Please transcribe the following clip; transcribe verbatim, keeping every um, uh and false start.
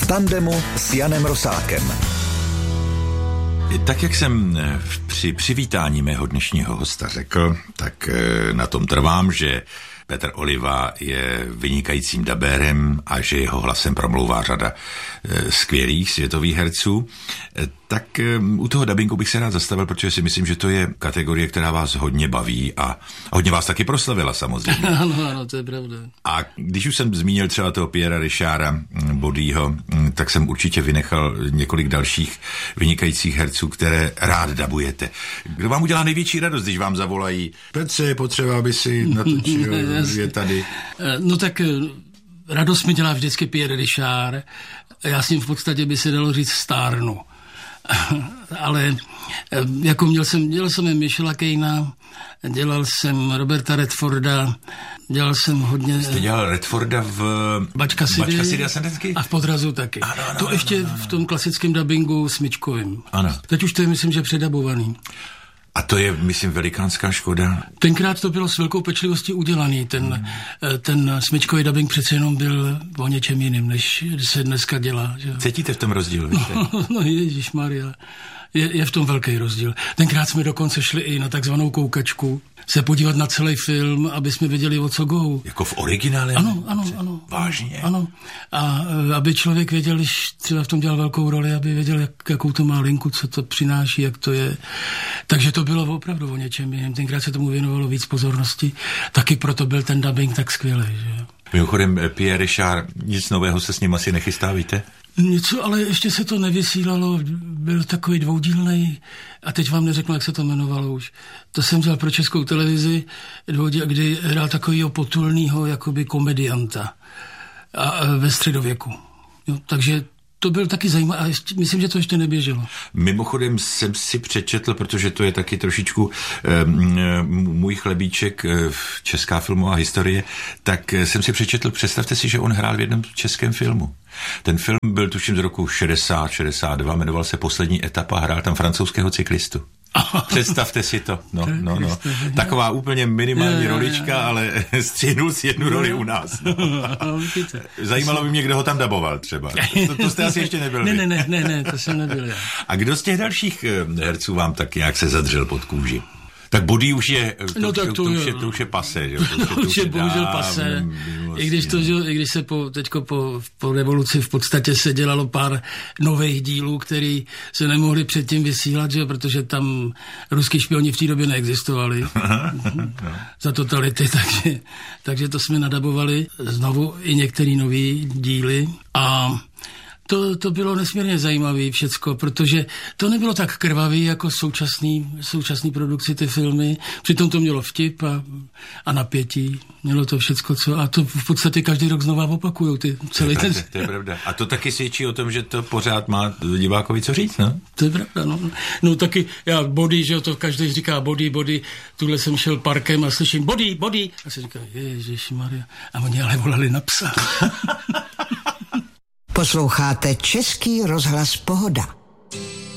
tandemu s Janem Rosátkem. Tak jak jsem při přivítání mého dnešního hosta řekl, tak na tom trvám, že Petr Oliva je vynikajícím dabérem a že jeho hlasem promlouvá řada skvělých světových herců. Tak u toho dabingu bych se rád zastavil, protože si myslím, že to je kategorie, která vás hodně baví a hodně vás taky proslavila samozřejmě. Ano, ano, to je pravda. A když už jsem zmínil třeba toho Pierra Richarda Bodyho, tak jsem určitě vynechal několik dalších vynikajících herců, které rád dabujete. Kdo vám udělá největší radost, když vám zavolají? Petře, je potřeba, aby si natočil, je tady. No tak radost mi dělá vždycky Pierre Richard. Já s ním v podstatě by se dalo říct stárnu. Ale jako měl jsem, dělal jsem Michaela Caina, dělal jsem Roberta Redforda, dělal jsem hodně... Jste dělal Redforda v Bač Cassidy a v Podrazu taky. Ano, ano, to ano, ještě ano, ano. v tom klasickém dabingu Smyčkovým. Ano. Teď už to je, myslím, že předabovaný. A to je, myslím, velikánská škoda. Tenkrát to bylo s velkou pečlivostí udělaný. Ten, hmm. ten smyčkový dabing přece jenom byl o něčem jiným, než se dneska dělá. Že? Cítíte v tom rozdíl? No, no ježišmarja. Je, je v tom velký rozdíl. Tenkrát jsme dokonce šli i na takzvanou koukačku, se podívat na celý film, aby jsme věděli, o co go. Jako v originále? Ano, ano, ano. Vážně? Ano. A aby člověk věděl, když třeba v tom dělal velkou roli, aby věděl, jak, jakou to má linku, co to přináší, jak to je. Takže to bylo opravdu o něčem jiném. Tenkrát se tomu věnovalo víc pozornosti. Taky proto byl ten dubbing tak skvělý, že? Mimochodem, Pierre Richard, nic nového se s ním asi nechystá, víte? Něco, ale ještě se to nevysílalo, byl takový dvoudílnej, a teď vám neřeknu, jak se to jmenovalo už. To jsem dělal pro Českou televizi, dvoudíl, kdy hrál takovýho potulnýho jakoby komedianta a, a ve středověku. Jo, takže to byl taky zajímavé, a ještě, myslím, že to ještě neběželo. Mimochodem jsem si přečetl, protože to je taky trošičku eh, můj chlebíček eh, česká filmová historie, tak eh, jsem si přečetl, představte si, že on hrál v jednom českém filmu. Ten film byl tuším z roku šedesát šedesát dva, jmenoval se Poslední etapa, hrál tam francouzského cyklistu. Představte si to. No, no, no. Taková úplně minimální rolička, ale střihnul si jednu roli u nás. No. Zajímalo by mě, kdo ho tam daboval třeba. To, to jste asi ještě nebyl. Ne, ne, ne, ne, ne, to jsem nebyl já. A kdo z těch dalších herců vám tak nějak se zadřel pod kůži? Tak Body už je, to, no, tak to, to, už je, to už je pase, že? To, to, to už je bohužel pase, i když, to, i když se po, teďko po, po revoluci v podstatě se dělalo pár nových dílů, který se nemohli předtím vysílat, že? Protože tam ruský špioni v té době neexistovali za totality, takže, takže to jsme nadabovali znovu i některé nový díly a To, to bylo nesmírně zajímavé všecko, protože to nebylo tak krvavý jako současný, současný produkci ty filmy. Přitom to mělo vtip a, a napětí. Mělo to všecko, co... A to v podstatě každý rok znova opakujou ty celý to je ten... Pravda, to je pravda. A to taky svědčí o tom, že to pořád má divákovi co říct, no? To je pravda, no. No taky, já Body, že jo, to každý říká Body, Body. Tuhle jsem šel parkem a slyším Body, Body. A se říká, ježišmarja. A oni ale volali na psa. Posloucháte Český rozhlas Pohoda.